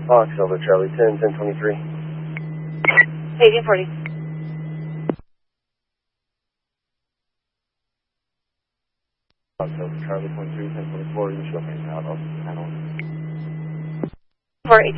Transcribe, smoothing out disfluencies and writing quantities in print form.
Fox, over Charlie 10, 1023. 1840. Fox, over Charlie 23, 1024, you show me out of panel. For 18.